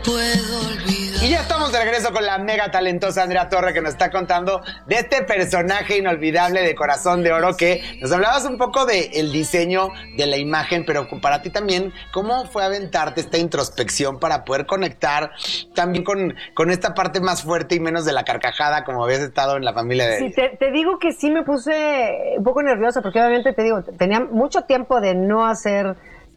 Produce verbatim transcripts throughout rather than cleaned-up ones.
puedo olvidar. Y ya estamos de regreso con la mega talentosa Andrea Torre, que nos está contando de este personaje inolvidable de Corazón de Oro, que nos hablabas un poco del diseño de la imagen, pero para ti también, ¿cómo fue aventarte esta introspección para poder conectar también con, con esta parte más fuerte y menos de la carcajada, como habías estado en la familia de... Sí, te, te digo que sí me puse un poco nerviosa, porque obviamente te digo, tenía mucho tiempo de no hacer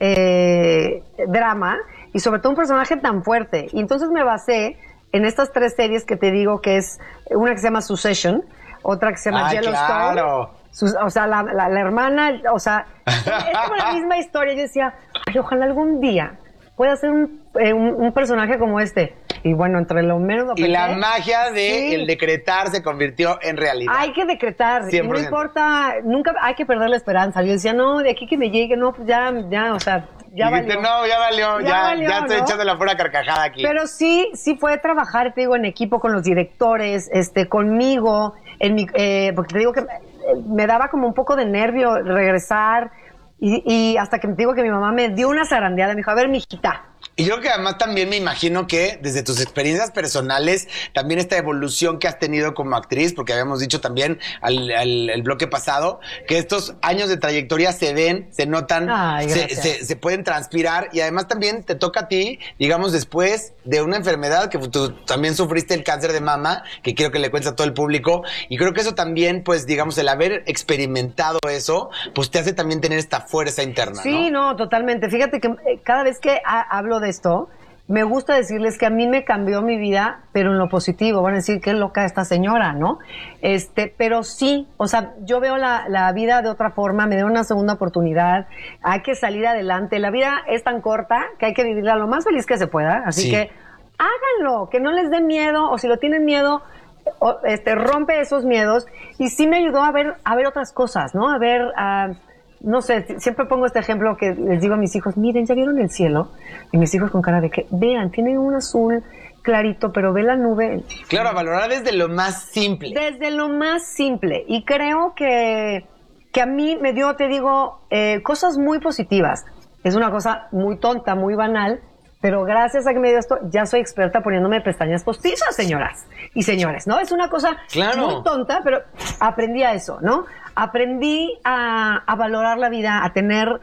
eh, drama, y sobre todo un personaje tan fuerte. Y entonces me basé en estas tres series que te digo, que es una que se llama Succession, otra que se llama ah, Yellowstone. Claro. Sus, o sea, la, la, la hermana, o sea, es como la misma historia. Yo decía, ay, ojalá algún día pueda ser un, eh, un, un personaje como este. Y bueno, entre lo menos lo Y pensé, la magia de sí. el decretar se convirtió en realidad. Hay que decretar, y no importa, nunca hay que perder la esperanza. Yo decía, no, de aquí que me llegue, no, pues ya, ya, o sea, ya Dijiste, valió. no, ya valió, ya, ya, ya, valió, ya estoy ¿no? echando la pura carcajada aquí. Pero sí, sí fue trabajar, te digo, en equipo con los directores, este, conmigo, en mi, eh, porque te digo que me daba como un poco de nervio regresar, y, y hasta que te digo que mi mamá me dio una zarandeada, me dijo, a ver, mijita. Y yo creo que además también me imagino que desde tus experiencias personales, también esta evolución que has tenido como actriz, porque habíamos dicho también al, al el bloque pasado, que estos años de trayectoria se ven, se notan, Ay, se, se, se pueden transpirar, y además también te toca a ti, digamos, después de una enfermedad que tú también sufriste, el cáncer de mama, que quiero que le cuentes a todo el público, y creo que eso también, pues, digamos, el haber experimentado eso, pues te hace también tener esta fuerza interna, Sí, ¿no? no, totalmente. Fíjate que eh, cada vez que ha, hablo de esto, me gusta decirles que a mí me cambió mi vida, pero en lo positivo. Van a decir, qué loca esta señora, ¿no? Este, pero sí, o sea, yo veo la, la vida de otra forma, me dio una segunda oportunidad, hay que salir adelante. La vida es tan corta que hay que vivirla lo más feliz que se pueda, así Sí. que háganlo, que no les dé miedo, o si lo tienen miedo, o, este, rompe esos miedos. Y sí me ayudó a ver, a ver otras cosas, ¿no? A ver, a... No sé, siempre pongo este ejemplo que les digo a mis hijos, miren, ¿ya vieron el cielo? Y mis hijos con cara de que, vean, tiene un azul clarito, pero ve la nube. Claro, a valorar desde lo más simple. Desde lo más simple. Y creo que, que a mí me dio, te digo, eh, cosas muy positivas. Es una cosa muy tonta, muy banal, pero gracias a que me dio esto, ya soy experta poniéndome pestañas postizas, señoras y señores, ¿no? Es una cosa Claro. muy tonta, pero aprendí a eso, ¿no? Aprendí a, a valorar la vida, a tener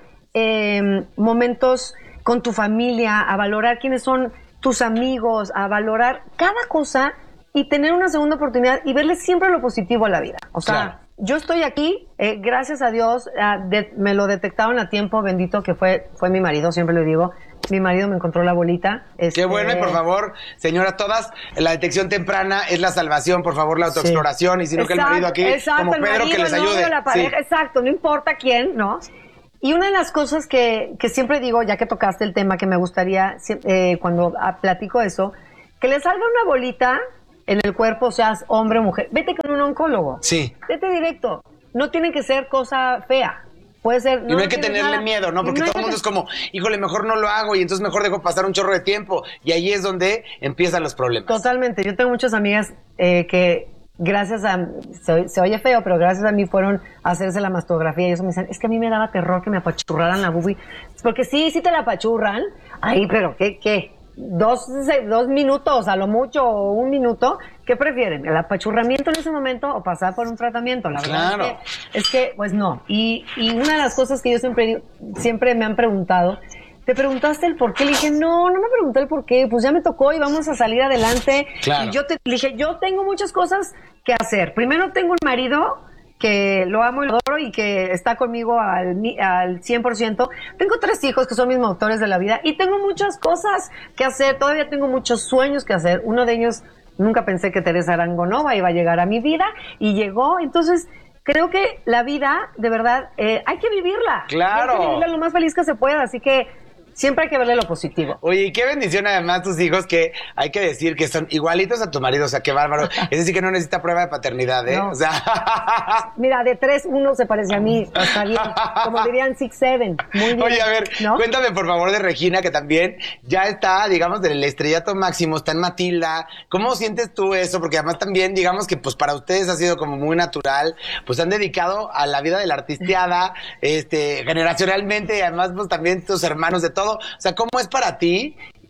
eh, momentos con tu familia, a valorar quiénes son tus amigos, a valorar cada cosa y tener una segunda oportunidad y verle siempre lo positivo a la vida. O sea, Claro. yo estoy aquí, eh, gracias a Dios, uh, de, me lo detectaron a tiempo, bendito que fue, fue mi marido, siempre lo digo. Mi marido me encontró la bolita. Este... Qué bueno, y por favor, señora, todas, la detección temprana es la salvación, por favor, la autoexploración, sí. Y si no, que el marido aquí, exacto, como el Pedro, marido, que les el novio, ayude. la pareja, Sí. exacto, no importa quién, ¿no? Y una de las cosas que, que siempre digo, ya que tocaste el tema, que me gustaría, eh, cuando ah, platico eso, que le salga una bolita en el cuerpo, seas hombre o mujer, vete con un oncólogo. Sí. Vete directo. No tiene que ser cosa fea. Puede ser... No, y no hay que tienes tenerle nada. miedo, ¿no? Porque No hay todo el mundo que... es como, híjole, mejor no lo hago y entonces mejor dejo pasar un chorro de tiempo. Y ahí es donde empiezan los problemas. Totalmente. Yo tengo muchas amigas eh, que gracias a... Se, se oye feo, pero gracias a mí fueron a hacerse la mastografía y eso me dicen, es que a mí me daba terror que me apachurraran la boobie. Porque sí, sí te la apachurran. Ay, pero ¿qué? ¿Qué? Dos, dos minutos, a lo mucho, o un minuto. ¿Qué prefieren? ¿El apachurramiento en ese momento o pasar por un tratamiento? La verdad Claro. es que, es que, pues no. Y, y una de las cosas que yo siempre digo- siempre me han preguntado, ¿te preguntaste el por qué? Le dije, no, no me pregunté el por qué, pues ya me tocó y vamos a salir adelante. Claro. Y yo te le dije, yo tengo muchas cosas que hacer. Primero tengo un marido que lo amo y lo adoro y que está conmigo al, al cien por ciento. Tengo tres hijos que son mis motores de la vida y tengo muchas cosas que hacer. Todavía tengo muchos sueños que hacer. Uno de ellos, nunca pensé que Teresa Arangonova iba a llegar a mi vida y llegó. Entonces, creo que la vida, de verdad, eh, hay que vivirla. Claro. Hay que vivirla lo más feliz que se pueda. Así que siempre hay que verle lo positivo. Oye, y qué bendición además tus hijos, que hay que decir que son igualitos a tu marido, o sea, qué bárbaro. Es decir, que no necesita prueba de paternidad, ¿eh? No. O sea... Mira, de tres, uno se parece a mí. Está bien. Como dirían six, seven. Muy bien. Oye, a ver, ¿no? cuéntame por favor de Regina, que también ya está, digamos, del estrellato máximo, está en Matilda. ¿Cómo sientes tú eso? Porque además también, digamos que pues para ustedes ha sido como muy natural, pues han dedicado a la vida de la artisteada, este, generacionalmente, y además pues también tus hermanos de todo. O sea, ¿cómo es para ti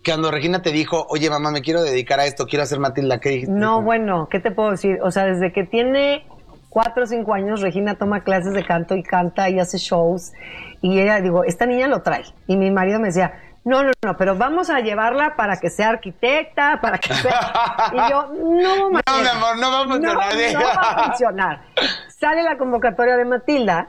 cuando Regina te dijo, oye, mamá, me quiero dedicar a esto, quiero hacer Matilda, ¿qué dijiste? No, bueno, ¿qué te puedo decir? O sea, desde que tiene cuatro o cinco años, Regina toma clases de canto y canta y hace shows. Y ella, digo, esta niña lo trae. Y mi marido me decía, no, no, no, pero vamos a llevarla para que sea arquitecta, para que sea... Y yo, no, Matilda, no, mi amor, no va a funcionar. No, no va a funcionar. Sale la convocatoria de Matilda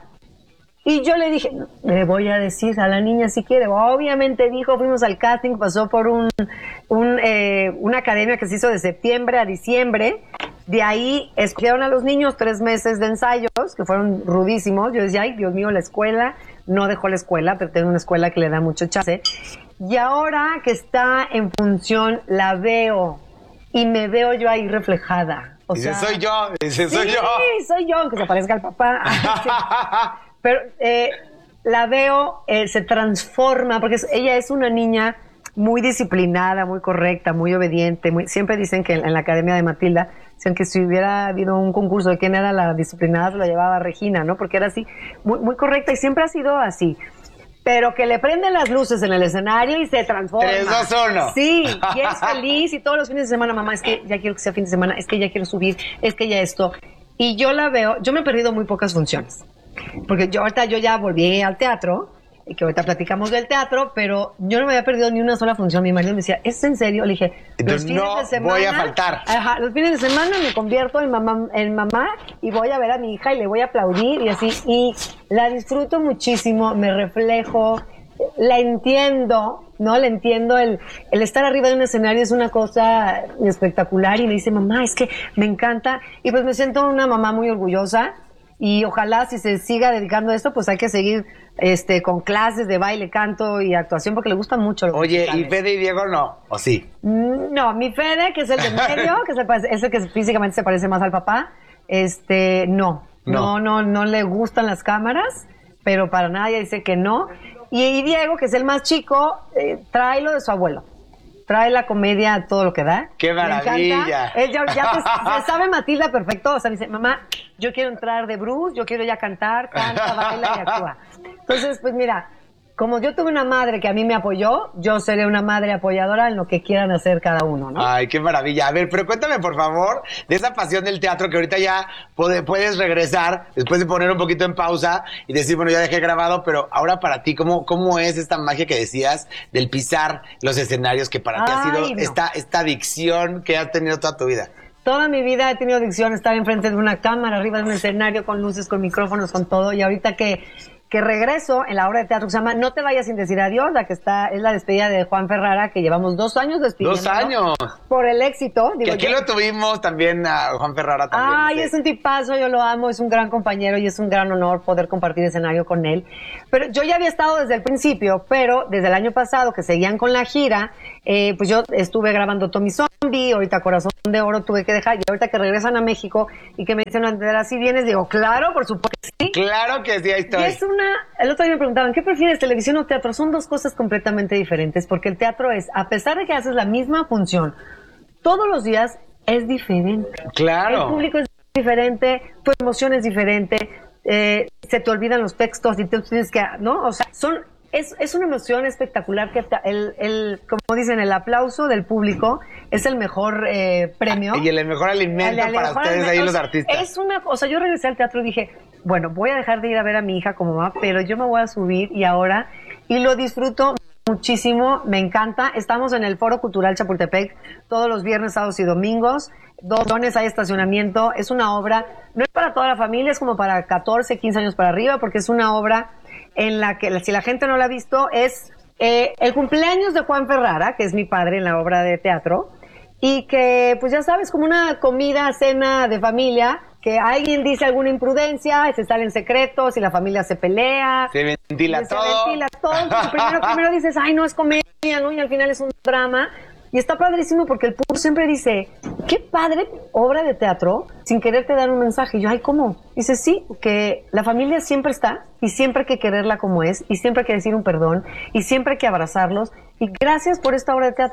y yo le dije, le voy a decir a la niña si quiere. Obviamente dijo, fuimos al casting, pasó por un, un eh, una academia que se hizo de septiembre a diciembre. De ahí escogieron a los niños tres meses de ensayos, que fueron rudísimos. Yo decía, ay, Dios mío, la escuela. No dejó la escuela, pero tiene una escuela que le da mucho chance. Y ahora que está en función, la veo y me veo yo ahí reflejada. O Dice, sea, soy yo, dice, soy sí, yo. Sí, soy yo, aunque se parezca al papá. Sí. Pero eh, la veo, eh, se transforma, porque es, ella es una niña muy disciplinada, muy correcta, muy obediente. Muy, siempre dicen que en, en la Academia de Matilda, dicen que si hubiera habido un concurso de quién era la disciplinada, se lo llevaba Regina, ¿no? Porque era así, muy, muy correcta y siempre ha sido así. Pero que le prenden las luces en el escenario y se transforma. Tres, dos, uno. Sí, y es feliz y todos los fines de semana, mamá, es que ya quiero que sea fin de semana, es que ya quiero subir, es que ya esto. Y yo la veo, yo me he perdido muy pocas funciones. Porque yo ahorita yo ya volví al teatro, y que ahorita platicamos del teatro, pero yo no me había perdido ni una sola función. Mi marido me decía, ¿es en serio? Le dije, entonces los fines no de semana, voy a faltar. Ajá, los fines de semana me convierto en mamá, en mamá y voy a ver a mi hija y le voy a aplaudir y así. Y la disfruto muchísimo, me reflejo, la entiendo, ¿no? Le entiendo, el, el estar arriba de un escenario es una cosa espectacular y me dice, mamá, es que me encanta. Y pues me siento una mamá muy orgullosa y ojalá si se siga dedicando a esto, pues hay que seguir este con clases de baile, canto y actuación porque le gusta mucho. Oye, ¿y Fede y Diego no? ¿O sí? No, mi Fede, que es el de medio, que se parece, es el que físicamente se parece más al papá, este, no, no, no, no, no le gustan las cámaras, pero para nada ella dice que no. Y, y Diego, que es el más chico, eh, trae lo de su abuelo. Trae la comedia todo lo que da. ¡Qué maravilla! Él ya, ya te, se sabe Matilda perfecto. O sea, dice, mamá, yo quiero entrar de Bruce, yo quiero ya cantar, canta, baila y actúa. Entonces, pues mira, como yo tuve una madre que a mí me apoyó, yo seré una madre apoyadora en lo que quieran hacer cada uno, ¿no? Ay, qué maravilla. A ver, pero cuéntame, por favor, de esa pasión del teatro que ahorita ya puede, puedes regresar, después de poner un poquito en pausa y decir, bueno, ya dejé grabado, pero ahora para ti, ¿cómo, cómo es esta magia que decías del pisar los escenarios que para ti ha sido Ay, no. esta, esta adicción que has tenido toda tu vida? Toda mi vida he tenido adicción a estar enfrente de una cámara, arriba de un escenario, con luces, con micrófonos, con todo. Y ahorita que... que regreso en la obra de teatro que se llama No te vayas sin decir adiós, la que está, es la despedida de Juan Ferrara, que llevamos dos años despidiendo. ¡Dos años! Por el éxito. Que Digo, aquí yo, lo tuvimos también a Juan Ferrara también. Ay, sí. es un tipazo, yo lo amo, es un gran compañero y es un gran honor poder compartir escenario con él. Pero yo ya había estado desde el principio, pero desde el año pasado que seguían con la gira, eh, pues yo estuve grabando Tommy Zombie, ahorita Corazón de Oro tuve que dejar, y ahorita que regresan a México y que me dicen, Andrea, ¿sí vienes? Digo, claro, por supuesto que sí. Claro que sí, ahí estoy. Y es una, el otro día me preguntaban, ¿qué prefieres, televisión o teatro? Son dos cosas completamente diferentes, porque el teatro es, a pesar de que haces la misma función, todos los días es diferente. Claro. El público es diferente, tu emoción es diferente, eh, se te olvidan los textos y tú tienes que, ¿no? O sea, son, es, es una emoción espectacular que el, el, como dicen, el aplauso del público es el mejor eh, premio. Y el mejor alimento El- el para mejor ustedes alimento. ahí O los sea, artistas. Es una, o sea, yo regresé al teatro y dije, bueno, voy a dejar de ir a ver a mi hija como mamá, pero yo me voy a subir y ahora, y lo disfruto muchísimo, me encanta. Estamos en el Foro Cultural Chapultepec todos los viernes, sábados y domingos. Dos dones, hay estacionamiento. Es una obra, no es para toda la familia, es como para catorce, quince años para arriba, porque es una obra en la que, si la gente no la ha visto, es eh, el cumpleaños de Juan Ferrara, que es mi padre en la obra de teatro, y que, pues ya sabes, como una comida, cena de familia, que alguien dice alguna imprudencia, se salen secretos y la familia se pelea. Se ventila se todo. ventila todo. Entonces, primero, primero dices, ay, no, es comedia, ¿no? Y al final es un drama. Y está padrísimo porque el público siempre dice, qué padre obra de teatro, sin quererte dar un mensaje. Y yo, ay, ¿cómo? Dice, sí, que la familia siempre está y siempre hay que quererla como es y siempre hay que decir un perdón y siempre hay que abrazarlos. Y gracias por esta obra de teatro.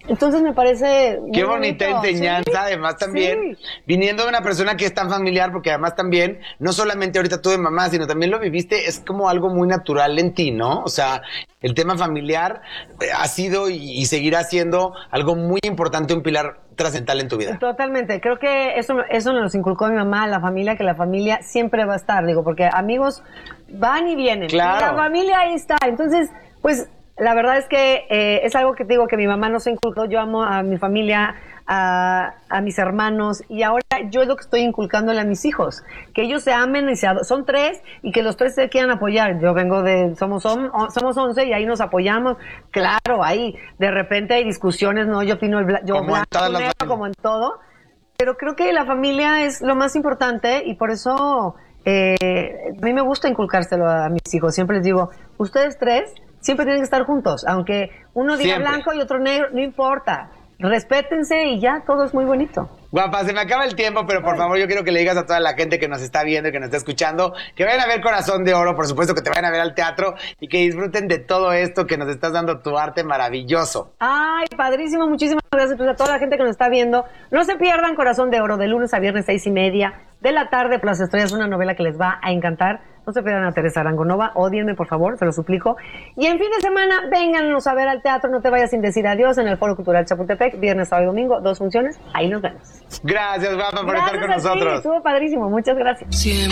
Entonces me parece muy Qué bonita bonito. enseñanza, Sí, además también, sí. viniendo de una persona que es tan familiar, porque además también, no solamente ahorita tú de mamá, sino también lo viviste, es como algo muy natural en ti, ¿no? O sea, el tema familiar eh, ha sido y, y seguirá siendo algo muy importante, un pilar trascendental en tu vida. Totalmente, creo que eso, eso nos inculcó mi mamá, la familia, que la familia siempre va a estar, digo, porque amigos van y vienen, Claro. y la familia ahí está, entonces, pues, la verdad es que eh, es algo que te digo que mi mamá nos inculcó, yo amo a mi familia, a, a mis hermanos, y ahora yo es lo que estoy inculcándole a mis hijos, que ellos se amen y se ado- son tres, y que los tres se quieran apoyar. Yo vengo de, somos, on- somos once y ahí nos apoyamos, claro, ahí de repente hay discusiones, no, yo opino el bla- yo Como en blanco, todas las negro, familias. como en todo, pero creo que la familia es lo más importante y por eso eh, a mí me gusta inculcárselo a mis hijos. Siempre les digo, ustedes tres siempre tienen que estar juntos, aunque uno diga Siempre. blanco y otro negro, no importa. Respétense y ya todo es muy bonito. Guapa, se me acaba el tiempo, pero por Ay. favor yo quiero que le digas a toda la gente que nos está viendo y que nos está escuchando que vayan a ver Corazón de Oro, por supuesto que te vayan a ver al teatro y que disfruten de todo esto que nos estás dando, tu arte maravilloso. Ay, padrísimo, muchísimas gracias pues, a toda la gente que nos está viendo. No se pierdan Corazón de Oro de lunes a viernes, seis y media de la tarde, por las estrellas, una novela que les va a encantar. No se pierdan a Teresa Arangonova, ódienme por favor, se lo suplico. Y en fin de semana, vénganos a ver al teatro, no te vayas sin decir adiós en el Foro Cultural Chapultepec, viernes, sábado y domingo, dos funciones, ahí nos vemos. Gracias, guapa, por Gracias estar con a ti, nosotros. estuvo padrísimo, muchas gracias. Siempre